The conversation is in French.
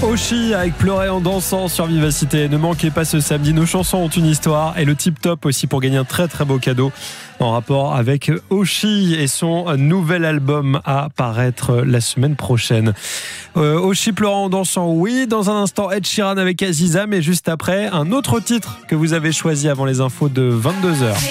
Oshi avec Pleurer en dansant sur Vivacité. Ne manquez pas ce samedi, nos chansons ont une histoire et le tip top aussi pour gagner un très très beau cadeau en rapport avec Oshi et son nouvel album à paraître la semaine prochaine. Oshi Pleurant en dansant, oui. Dans un instant, Ed Sheeran avec Aziza, mais juste après, un autre titre que vous avez choisi avant les infos de 22h.